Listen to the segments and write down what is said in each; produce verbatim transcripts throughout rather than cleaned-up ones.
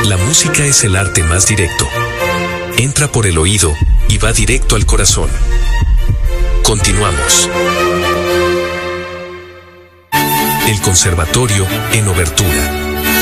La música es el arte más directo. Entra por el oído y va directo al corazón. Continuamos. El Conservatorio en Obertura.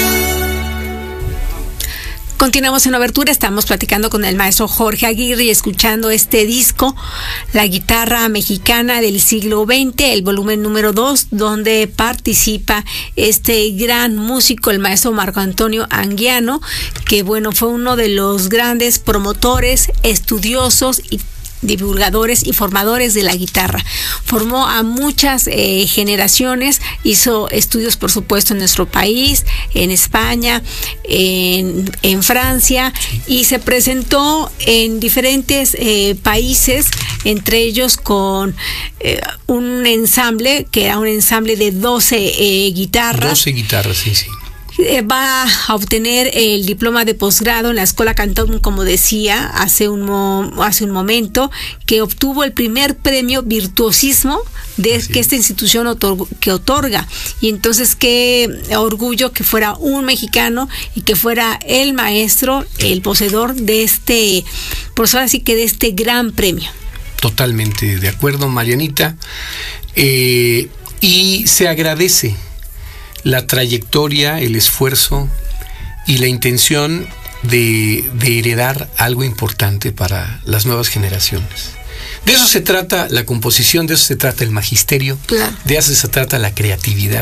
Continuamos en Obertura, estamos platicando con el maestro Jorge Aguirre y escuchando este disco, La Guitarra Mexicana del Siglo veinte, el volumen número dos, donde participa este gran músico, el maestro Marco Antonio Anguiano, que bueno, fue uno de los grandes promotores, estudiosos y divulgadores y formadores de la guitarra. Formó a muchas eh, generaciones, hizo estudios por supuesto en nuestro país, en España, en, en Francia, y se presentó en diferentes eh, países, entre ellos con eh, un ensamble, que era un ensamble de doce eh, guitarras. doce guitarras, sí, sí. Va a obtener el diploma de posgrado en la Escuela Canton, como decía hace un mo- hace un momento, que obtuvo el primer premio virtuosismo de Así que esta institución otor- que otorga. Y entonces qué orgullo que fuera un mexicano y que fuera el maestro, el poseedor de este, por ahora sí que de este gran premio. Totalmente de acuerdo, Marianita. Eh, y se agradece la trayectoria, el esfuerzo y la intención de, de heredar algo importante para las nuevas generaciones. De eso se trata la composición, de eso se trata el magisterio, claro. De eso se trata la creatividad.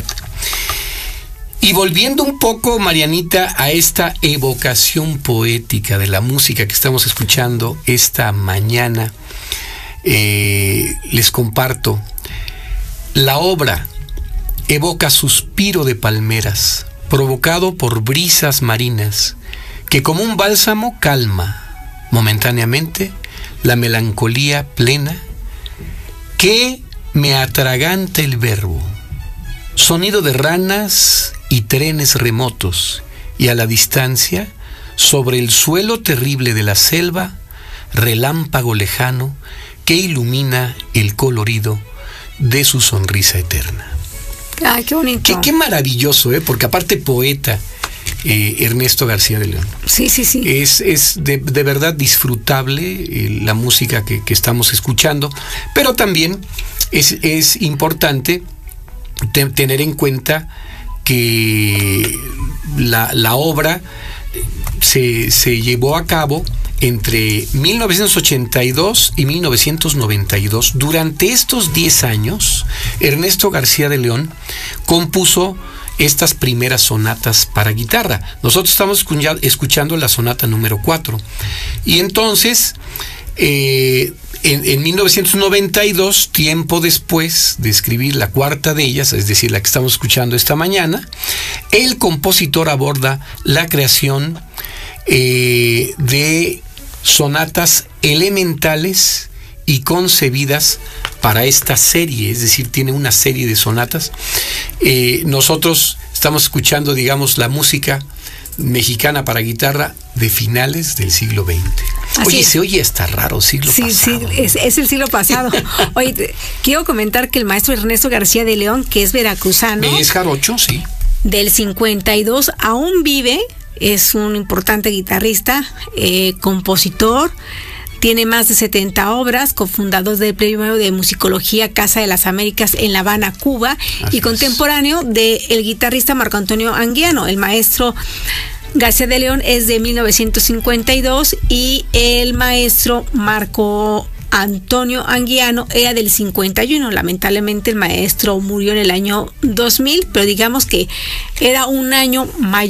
Y volviendo un poco, Marianita, a esta evocación poética de la música que estamos escuchando esta mañana, eh, les comparto la obra. Evoca suspiro de palmeras, provocado por brisas marinas, que como un bálsamo calma momentáneamente la melancolía plena, que me atraganta el verbo, sonido de ranas y trenes remotos, y a la distancia, sobre el suelo terrible de la selva, relámpago lejano que ilumina el colorido de su sonrisa eterna. Ay, qué bonito. Qué, qué maravilloso, ¿eh? Porque aparte poeta, eh, Ernesto García de León. Sí, sí, sí. Es, es de, de verdad disfrutable eh, la música que, que estamos escuchando, pero también es, es importante te, tener en cuenta que la, la obra se, se llevó a cabo entre mil novecientos ochenta y dos y mil novecientos noventa y dos. Durante estos diez años, Ernesto García de León compuso estas primeras sonatas para guitarra. Nosotros estamos escuchando la sonata número cuatro. Y entonces, eh, en, en mil novecientos noventa y dos, tiempo después de escribir la cuarta de ellas, es decir, la que estamos escuchando esta mañana, el compositor aborda la creación eh, de sonatas elementales y concebidas para esta serie, es decir, tiene una serie de sonatas. Eh, nosotros estamos escuchando, digamos, la música mexicana para guitarra de finales del siglo veinte. Así oye, es. Se oye hasta raro, siglo sí, pasado. Sí, es, es el siglo pasado. Oye, te, quiero comentar que el maestro Ernesto García de León, que es veracruzano, es jarocho, sí, del cincuenta y dos, aún vive. Es un importante guitarrista, eh, compositor, tiene más de setenta obras, cofundador del Premio de Musicología Casa de las Américas en La Habana, Cuba, Así y contemporáneo del guitarrista Marco Antonio Anguiano. El maestro García de León es de mil novecientos cincuenta y dos y el maestro Marco Antonio Anguiano era del cincuenta y uno. Lamentablemente el maestro murió en el año dos mil, pero digamos que era un año mayor